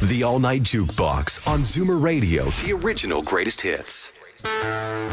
The All Night Jukebox on Zoomer Radio, the original greatest hits.